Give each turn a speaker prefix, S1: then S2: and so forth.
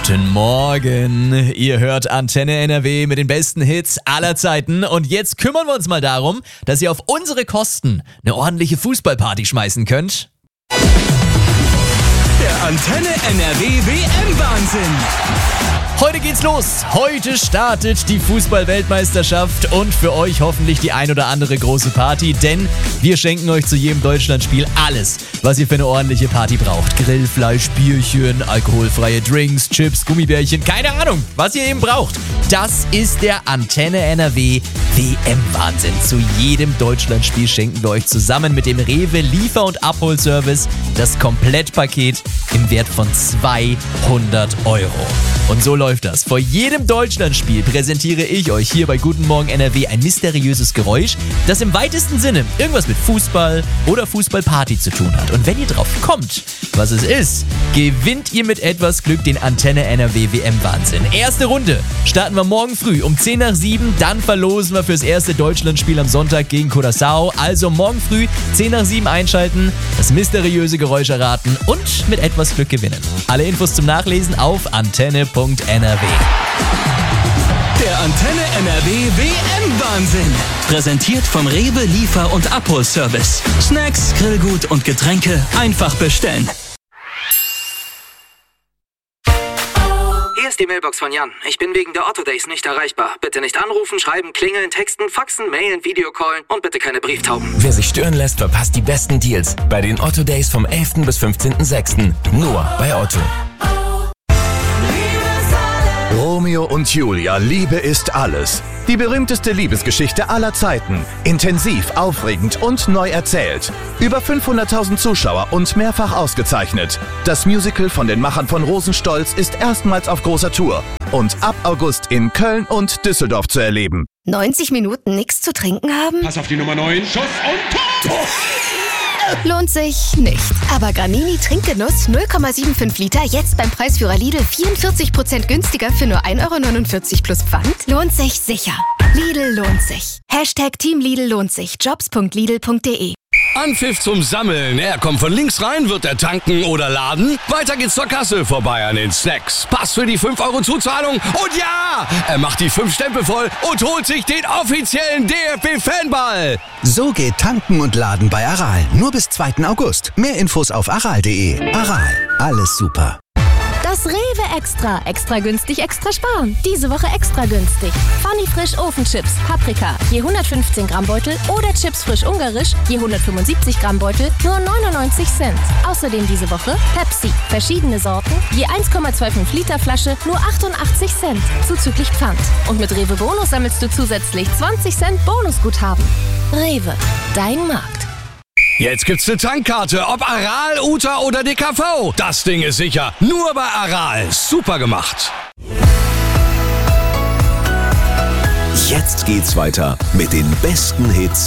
S1: Guten Morgen, ihr hört Antenne NRW mit den besten Hits aller Zeiten und jetzt kümmern wir uns mal darum, dass ihr auf unsere Kosten eine ordentliche Fußballparty schmeißen könnt.
S2: Der Antenne NRW WM-Wahnsinn.
S1: Heute geht's los. Heute startet die Fußball-Weltmeisterschaft und für euch hoffentlich die ein oder andere große Party, denn wir schenken euch zu jedem Deutschlandspiel alles, was ihr für eine ordentliche Party braucht. Grillfleisch, Bierchen, alkoholfreie Drinks, Chips, Gummibärchen, keine Ahnung, was ihr eben braucht. Das ist der Antenne NRW WM-Wahnsinn. Zu jedem Deutschlandspiel schenken wir euch zusammen mit dem Rewe Liefer- und Abholservice das Komplettpaket im Wert von 200 €. Und so läuft das. Vor jedem Deutschlandspiel präsentiere ich euch hier bei Guten Morgen NRW ein mysteriöses Geräusch, das im weitesten Sinne irgendwas mit Fußball oder Fußballparty zu tun hat. Und wenn ihr drauf kommt, was es ist, gewinnt ihr mit etwas Glück den Antenne NRW WM-Wahnsinn. Erste Runde starten wir morgen früh um 10 nach 7, dann verlosen wir fürs erste Deutschlandspiel am Sonntag gegen Curaçao. Also morgen früh 10 nach 7 einschalten, das mysteriöse Geräusch erraten und mit etwas Glück gewinnen. Alle Infos zum Nachlesen auf antenne.nrw.
S2: Der Antenne NRW WM-Wahnsinn. Präsentiert vom Rewe Liefer- und Abholservice. Snacks, Grillgut und Getränke einfach bestellen.
S3: Hier ist die Mailbox von Jan. Ich bin wegen der Otto Days nicht erreichbar. Bitte nicht anrufen, schreiben, klingeln, texten, faxen, mailen, Videocallen und bitte keine Brieftauben.
S4: Wer sich stören lässt, verpasst die besten Deals bei den Otto Days vom 11. bis 15.06. Nur bei Otto.
S5: Romeo und Julia, Liebe ist alles. Die berühmteste Liebesgeschichte aller Zeiten. Intensiv, aufregend und neu erzählt. Über 500.000 Zuschauer und mehrfach ausgezeichnet. Das Musical von den Machern von Rosenstolz ist erstmals auf großer Tour und ab August in Köln und Düsseldorf zu erleben.
S6: 90 Minuten nichts zu trinken haben?
S7: Pass auf die Nummer 9. Schuss und Tor!
S6: Lohnt sich nicht. Aber Granini Trinkgenuss 0,75 Liter jetzt beim Preisführer Lidl 44% günstiger für nur 1,49 € plus Pfand? Lohnt sich sicher. Lidl lohnt sich. Hashtag Team Lidl lohnt sich. Jobs.lidl.de.
S8: Anpfiff zum Sammeln. Er kommt von links rein, wird er tanken oder laden. Weiter geht's zur Kasse, vorbei an den Snacks. Pass für die 5 € Zuzahlung. Und ja, er macht die 5 Stempel voll und holt sich den offiziellen DFB-Fanball.
S9: So geht Tanken und Laden bei Aral. Nur bis 2. August. Mehr Infos auf aral.de. Aral, alles super.
S10: Das Rewe Extra. Extra günstig, extra sparen. Diese Woche extra günstig. Funny Frisch Ofenchips, Paprika, je 115 Gramm Beutel oder Chips frisch ungarisch, je 175 Gramm Beutel, nur 99 Cent. Außerdem diese Woche Pepsi, verschiedene Sorten, je 1,25 Liter Flasche, nur 88 Cent, zuzüglich Pfand. Und mit Rewe Bonus sammelst du zusätzlich 20 Cent Bonusguthaben. Rewe, dein Markt.
S8: Jetzt gibt's eine Tankkarte, ob Aral, Uta oder DKV. Das Ding ist sicher. Nur bei Aral. Super gemacht.
S11: Jetzt geht's weiter mit den besten Hits